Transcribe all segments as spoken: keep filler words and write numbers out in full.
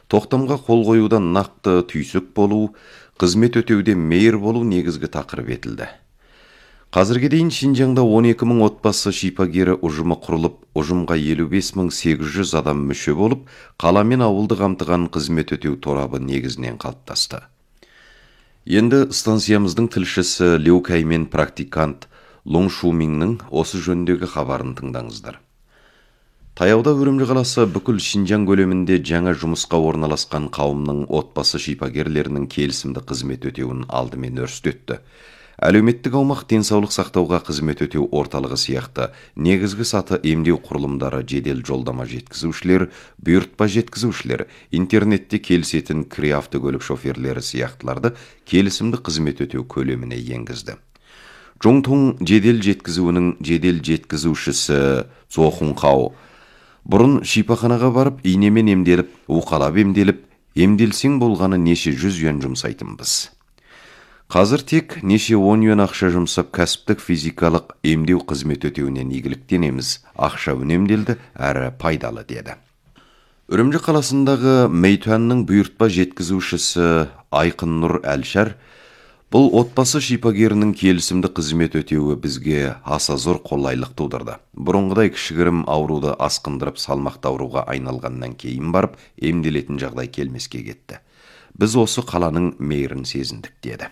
тоқтамға қол қоюдан нақты түйсік болу, қызмет өтеуде мейір болу негізгі тақырып етілді. Қазірге дейін Шинжаңда он екі мың отбасы шипагері ұжымы құрылып, ұжымға елу бес мың сегіз жүз адам мүше болып, қала мен ауылды қамтыған қызмет өтеу торабы негізінен қалыптасты. Енді станциямыздың тілшісі Леукай мен практикант Лоң Шумиңнің осы жөндегі хабарын тыңдаңыздар. Таяуда Үрімжі қаласы бүкіл Шинжаң көлемінде жаңа жұмысқа орналасқан қауымның отбасы шипагерлерінің келісімді қызмет өтеуін алдымен өрістетті. Әлеуметтік аумақ денсаулық сақтауға қызмет өтеу орталығы сияқты негізгі саты емдеу құрылымдары, жедел жолдама жеткізушілер, бұйыртпа жеткізушілер, интернетте келісетін кіре автокөлік шоферлері сияқтыларды келісімді қызмет өтеу көлеміне енгізді. Жоңтұң жедел жеткізуінің жедел жеткізушісі Зохунхау бұрын шипаханаға барып, инемен емделіп, уқалап емделіп, емделсең болғаны неше жүз юан жұмсайтынбыз. Қазір тек неше он юан ақша жұмсап, кәсіптік физикалық емдеу қызмет өтеуінен игіліктенеміз. Ақша үнемделді, әрі пайдалы деді. Үрімжі қаласындағы Мэйтуанның бұйыртпа жеткізушісі Айқын Нұр Әлшар, бұл отбасы шипагерінің келісімді қызмет өтеуі бізге аса зор қолайлық тудырды. Бұрынғыдай кішігірім ауруды асқындырып, салмақты ауруға айналғаннан кейін барып, емделетін жағдай келмеске кетті. Біз осы қаланың мейірін сезіндік деді.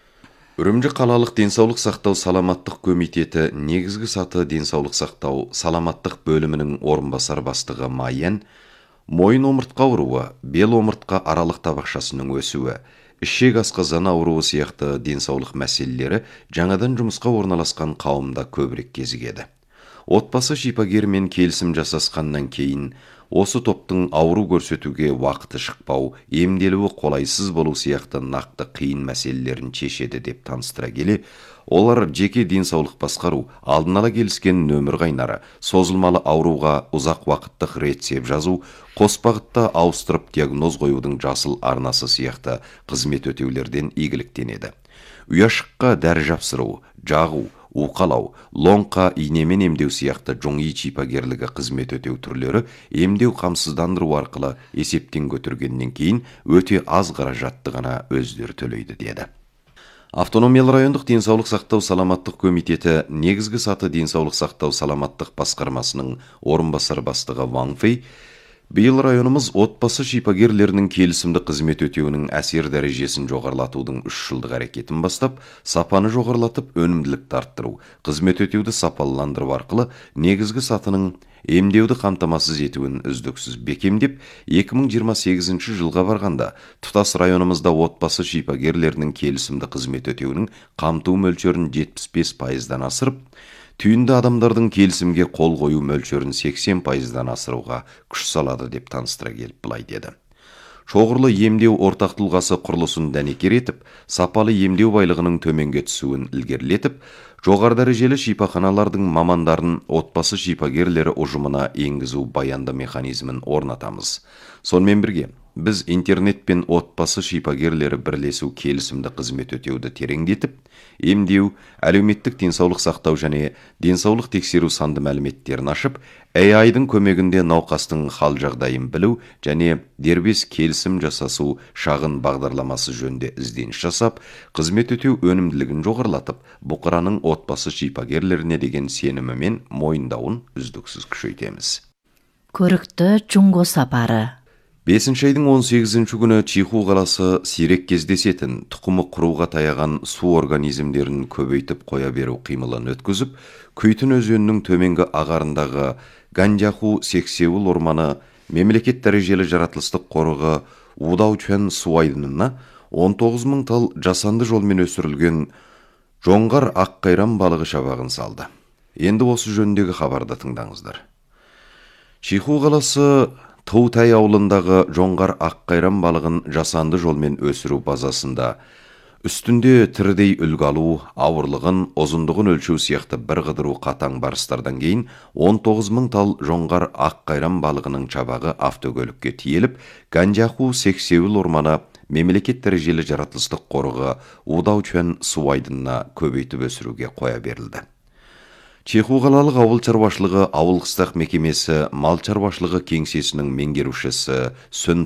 Үрімжі қалалық денсаулық сақтау саламаттық комитеті негізгі саты денсаулық сақтау саламаттық бөлімінің орынбасар бастығы Майен, мойын омыртқа ауруы, бел омыртқа аралық табақшасының өсуі, ішек асқазаны ауруы сияқты денсаулық мәселелері жаңадан жұмысқа орналасқан қауымда көбірек кезігеді. Отбасы шипагермен келісім жасасқаннан кейін осы топтың ауру көрсетуге уақыты шықпау, емделуі қолайсыз болу сияқты нақты қиын мәселелерін шешеді деп таныстыра келе, олар жеке денсаулық басқару, алдын ала келіскен нөмір қайнары, созылмалы ауруға ұзақ уақыттық рецепт жазу, қос бағытта ауыстырып диагноз қоюдың жасыл арнасы сияқты қызмет өтеулерден игіліктенеді. Ұяшыққа дәрі жапсыру, жағу, уқалау, лоңқа инемен емдеу сияқты жоңи шипагерлігі қызмет өтеу түрлері емдеу қамсыздандыру арқылы есептен көтергеннен кейін өте аз қаражатты ғана өздері төлейді деді. Автономиялы райондық денсаулық сақтау саламаттық комитеті негізгі саты денсаулық сақтау саламаттық басқармасының орынбасар бастығы Ван Фэй, биыл районымыз отбасы шипагерлерінің келісімді қызмет өтеуінің әсер дәрежесін жоғарлатудың үш жылдық әрекетін бастап, сапаны жоғарлатып, өнімділікті арттыру, қызмет өтеуді сапалыландыру арқылы негізгі сатының емдеуді қамтамасыз етуін үздіксіз бекемдеп, екі мың жиырма сегізінші жылға барғанда тұтас районымызда отбасы шипагерлерінің келісімді қызмет өтеуінің қамту мөлшерін жетпіс бес пайыздан асырып, түйінді адамдардың келісімге қол қою мөлшерін сексен пайыздан асыруға күш салады деп таныстыра келіп былай деді. Шоғырлы емдеу ортақ тұлғасы құрылысын дәнекер етіп, сапалы емдеу байлығының төменге түсуін ілгерілетіп, жоғары дәрежелі шипаханалардың мамандарын отбасы шипагерлері ұжымына енгізу баянды механизмін орнатамыз. Сонымен бірге, біз интернет пен отбасы шипагерлері бірлесу келісімді қызмет өтеуді тереңдетіп, емдеу, әлеуметтік денсаулық сақтау және денсаулық тексеру санды мәліметтерін ашып, эй ай-дың көмегінде науқастың хал жағдайын білу және дербес келісім жасасу шағын бағдарламасы жөнінде ізденіс жасап, қызмет өтеу өнімділігін жоғарлатып, бұқараның отбасы шипагерлеріне деген сенімі мен мойындауын үздіксіз күшейтеміз. Көрікті Джунго сапары. бесінші айдың он сегізінші күні Чиху қаласы сирек кездесетін тұқымы құруға таяған су организмдерін көбейтіп қоя беру қимылын өткізіп, Күйтін өзенінің төменгі ағарындағы Ганжаху сексеуіл орманы мемлекет дәрежелі жаратылыстық қорығы Удаучан су айдынына он тоғыз мың тал жасанды жолмен өсірілген жоңғар аққайран балығы шабағын салды. Енді осы жөніндегі хабарды тыңдаңыздар. Чиху қаласы Таутай ауылындағы жоңғар аққайран балығын жасанды жолмен өсіру базасында үстінде тірідей үлгі алу, ауырлығын, ұзындығын өлшеу сияқты бір қыдыру қатаң барыстардан кейін он тоғыз мың тал жоңғар аққайран балығының чабағы автокөлікке тиеліп, Ганжаху сексеуіл орманы мемлекет дәрежелі жаратылыстық қорығы Удаучан су айдынына көбейтіп өсіруге қоя берілді. Чиху қалалық ауыл шаруашылығы ауыл қыстақ мекемесі мал шаруашылығы кеңсесінің меңгерушісі Сүн